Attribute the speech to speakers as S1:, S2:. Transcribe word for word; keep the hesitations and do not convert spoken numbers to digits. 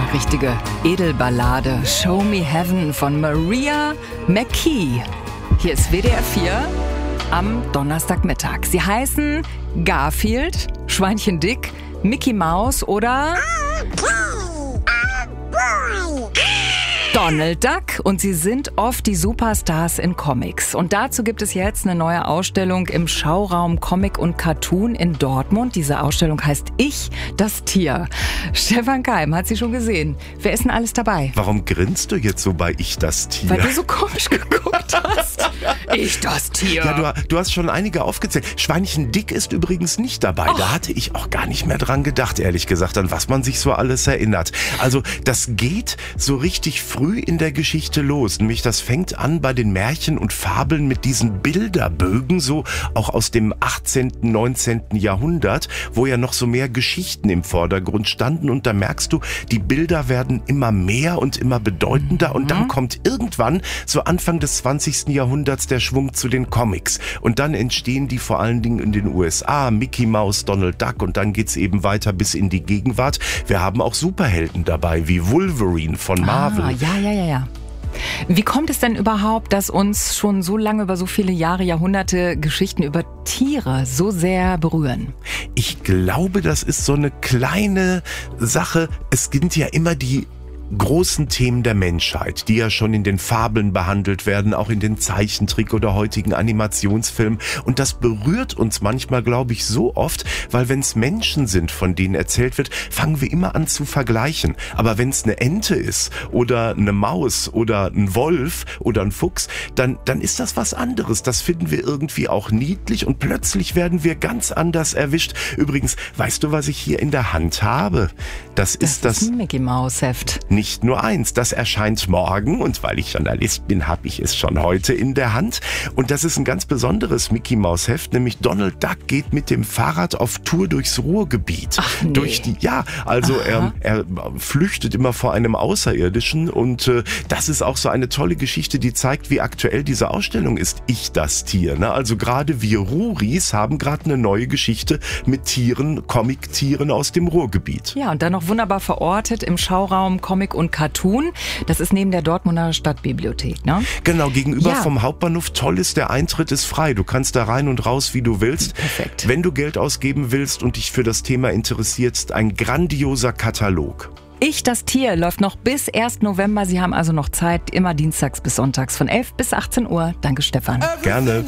S1: eine richtige Edelballade. Show Me Heaven von Maria McKee. Hier ist W D R vier am Donnerstagmittag. Sie heißen Garfield, Schweinchen Dick, Mickey Maus oder Donald Duck, und sie sind oft die Superstars in Comics. Und dazu gibt es jetzt eine neue Ausstellung im Schauraum Comic und Cartoon in Dortmund. Diese Ausstellung heißt Ich, das Tier. Stefan Keim hat sie schon gesehen. Wer ist denn alles dabei?
S2: Warum grinst du jetzt so bei Ich, das Tier?
S1: Weil du so komisch geguckt hast. Ich, das Tier.
S2: Ja, du, du hast schon einige aufgezählt. Schweinchen Dick ist übrigens nicht dabei. Oh. Da hatte ich auch gar nicht mehr dran gedacht, ehrlich gesagt, an was man sich so alles erinnert. Also das geht so richtig früh in der Geschichte los. Nämlich das fängt an bei den Märchen und Fabeln mit diesen Bilderbögen, so auch aus dem achtzehnten, neunzehnten Jahrhundert, wo ja noch so mehr Geschichten im Vordergrund standen. Und da merkst du, die Bilder werden immer mehr und immer bedeutender. Mhm. Und dann kommt irgendwann, so Anfang des zwanzigsten Jahrhunderts, der Schwung zu den Comics. Und dann entstehen die vor allen Dingen in den U S A, Mickey Mouse, Donald Duck, und dann geht's eben weiter bis in die Gegenwart. Wir haben auch Superhelden dabei, wie Wolverine von Marvel.
S1: Ah, ja, ja, ja, ja. Wie kommt es denn überhaupt, dass uns schon so lange über so viele Jahre, Jahrhunderte Geschichten über Tiere so sehr berühren?
S2: Ich glaube, das ist so eine kleine Sache. Es sind ja immer die großen Themen der Menschheit, die ja schon in den Fabeln behandelt werden, auch in den Zeichentrick- oder heutigen Animationsfilmen. Und das berührt uns manchmal, glaube ich, so oft, weil wenn es Menschen sind, von denen erzählt wird, fangen wir immer an zu vergleichen. Aber wenn es eine Ente ist oder eine Maus oder ein Wolf oder ein Fuchs, dann, dann ist das was anderes. Das finden wir irgendwie auch niedlich und plötzlich werden wir ganz anders erwischt. Übrigens, weißt du, was ich hier in der Hand habe? Das, das ist das...
S1: ist ein Mickey Maus Heft.
S2: Nicht nur eins, das erscheint morgen, und weil ich Journalist bin, habe ich es schon heute in der Hand. Und das ist ein ganz besonderes Mickey Maus Heft, nämlich Donald Duck geht mit dem Fahrrad auf Tour durchs Ruhrgebiet.
S1: Ach, nee.
S2: Durch die, ja, also er, er flüchtet immer vor einem Außerirdischen, und äh, das ist auch so eine tolle Geschichte, die zeigt, wie aktuell diese Ausstellung ist. Ich, das Tier. Ne? Also gerade wir Ruris haben gerade eine neue Geschichte mit Tieren, Comic-Tieren aus dem Ruhrgebiet.
S1: Ja, und dann noch wunderbar verortet im Schauraum Comic und Cartoon. Das ist neben der Dortmunder Stadtbibliothek, ne?
S2: Genau, gegenüber
S1: ja.
S2: vom Hauptbahnhof. Toll ist, der Eintritt ist frei. Du kannst da rein und raus, wie du willst.
S1: Perfekt.
S2: Wenn du Geld ausgeben willst und dich für das Thema interessierst, ein grandioser Katalog.
S1: Ich, das Tier läuft noch bis ersten November. Sie haben also noch Zeit, immer dienstags bis sonntags von elf bis achtzehn Uhr. Danke, Stefan.
S2: Gerne.